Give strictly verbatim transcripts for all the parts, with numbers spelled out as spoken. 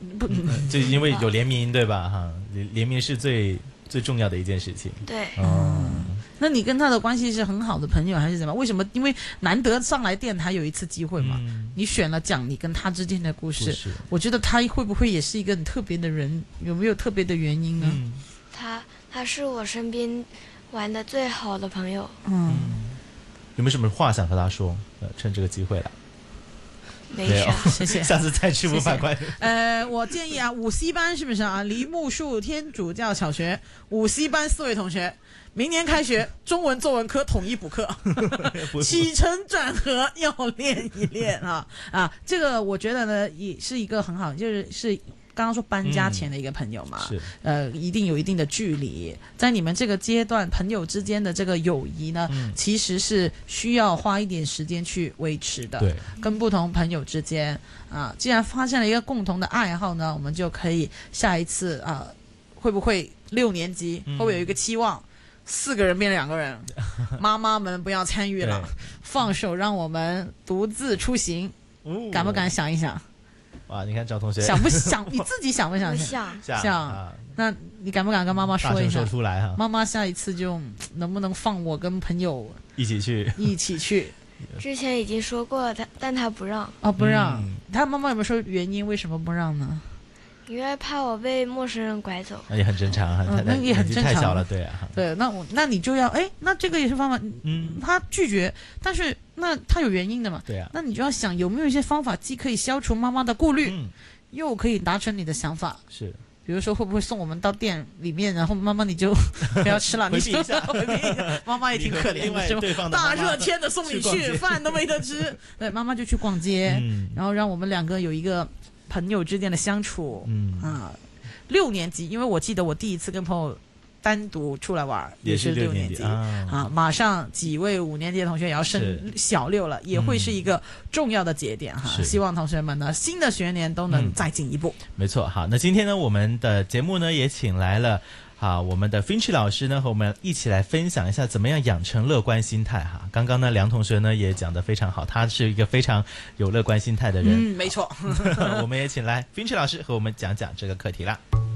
不，就因为有联名对吧？哈，联名是最最重要的一件事情。 对， 哦， 那你跟他的关系是很好的朋友还是怎么？为什么？因为难得上来电台有一次机会嘛， 嗯、 你选了讲你跟他之间的故事， 故事我觉得他会不会也是一个很特别的人？有没有特别的原因呢？ 嗯、 他他是我身边玩的最好的朋友。 嗯， 有没有什么话想和他说？呃，趁这个机会了。 没啥， 谢谢。 下次再吃午饭快。 呃，我建议啊，五 C 班是不是啊？梨木树天主教小学五 C 班四位同学，明年开学，中文作文科统一补课，起承转合要练一练啊啊！这个我觉得呢，也是一个很好，就是是。刚刚说搬家前的一个朋友嘛， 嗯、 呃，一定有一定的距离，在你们这个阶段，朋友之间的这个友谊呢，嗯、其实是需要花一点时间去维持的。 对， 跟不同朋友之间啊，既然发现了一个共同的爱好呢，我们就可以下一次啊，会不会六年级、嗯、会不会有一个期望？四个人变两个人，妈妈们不要参与了，放手让我们独自出行，哦、敢不敢想一想？ 哇，你看赵同学想不想？你自己想不想？ 想想。 想啊、那你敢不敢跟妈妈说一下？ 说出来哈。 妈妈下一次就能不能放我跟朋友一起去？ 一起去。 之前已经说过了，他但他不让。 哦，不让。 嗯、 他妈妈有没有说原因？为什么不让呢？ 因为怕我被陌生人拐走。 那也很正常， 嗯、那也很正常。 太小了，对啊。 对，那我那你就要哎，那这个也是方法。嗯，他拒绝，但是那他有原因的嘛？ 对啊。 那你就要想有没有一些方法，既可以消除妈妈的顾虑。 嗯， 又可以达成你的想法， 是， 比如说会不会送我们到店里面，然后妈妈你就不要吃了， 回避一下， 回避一下，妈妈也挺可怜的，是吧？大热天的送你去，饭都没得吃，对，妈妈就去逛街，嗯、然后让我们两个有一个朋友之间的相处，嗯啊，六年级，因为我记得我第一次跟朋友单独出来玩也是六年级啊, 啊，马上几位五年级的同学也要升小六了，也会是一个重要的节点哈。希望同学们呢，新的学年都能再进一步。 嗯、没错，好，那今天呢，我们的节目呢也请来了啊我们的 Finchy 老师呢和我们一起来分享一下怎么样养成乐观心态哈。刚刚呢梁同学呢也讲得非常好，他是一个非常有乐观心态的人。 嗯，没错。 我们也请来 Finchy 老师和我们讲讲这个课题啦。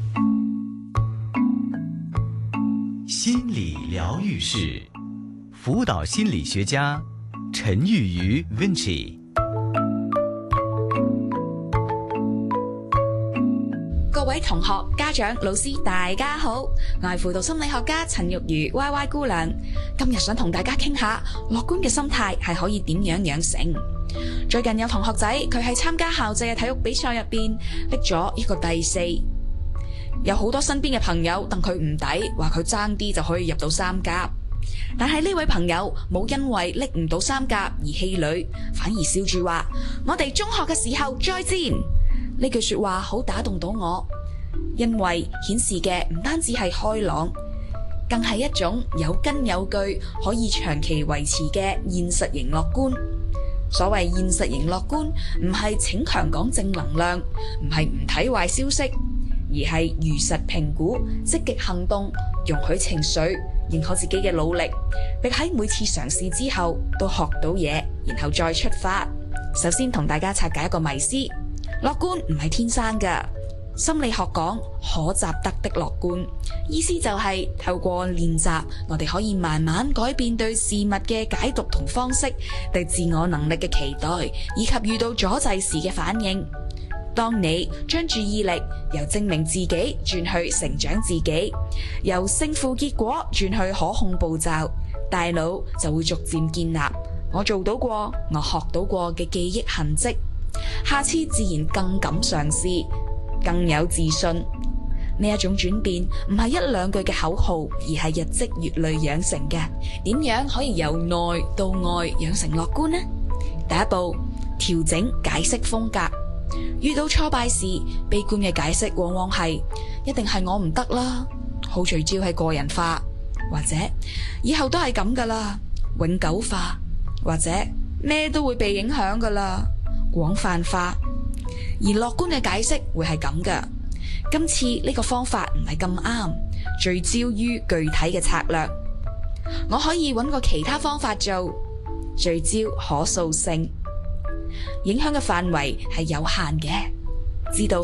心理疗愈室，辅导心理学家陈玉瑜 Vinchy。 各位同學、家長、老師，大家好，我係輔導心理學家陳玉瑜 Y Y 姑娘。今日想同大家傾下樂觀嘅心態係可以點樣養成。最近有同學仔佢喺參加校際嘅體育比賽入邊拎咗一個第四。有好多身邊嘅朋友戥佢唔抵，話佢爭啲就可以入到三甲。但係呢位朋友冇因為拎唔到三甲而氣餒，反而笑住話：我哋中學嘅時候再戰。呢句說話好打動到我，因為顯示嘅唔單止係開朗，更係一種有根有據可以長期維持嘅現實型樂觀。所謂現實型樂觀，唔係逞強講正能量，唔係唔睇壞消息，而係如實評估、積極行動、容許情緒、認可自己嘅努力，並喺每次嘗試之後都學到嘢，然後再出發。首先同大家拆解一個迷思，樂觀唔係天生㗎。心理學講可習得的樂觀，意思就係透過練習，我哋可以慢慢改變對事物嘅解讀同方式，對自我能力嘅期待，以及遇到阻滯時嘅反應。當你將注意力由證明自己轉去成長自己，由勝負結果轉去可控步驟，大腦就會逐漸建立我做到過、我學到過嘅記憶痕跡，下次自然更敢嘗試，更有自信。呢一種轉變唔係一兩句嘅口號，而係日積月累養成嘅。點樣可以由內到外養成樂觀呢？第一步，調整解釋風格。遇到挫敗時，悲觀嘅解釋往往係一定係我唔得啦，好聚焦係個人化，或者以後都係咁噶啦，永久化，或者咩都會被影響噶啦，廣泛化。而樂觀嘅解釋會係咁噶，今次呢個方法唔係咁啱，聚焦於具體嘅策略，我可以揾個其他方法做，聚焦可塑性。影響嘅範圍係有限嘅，知道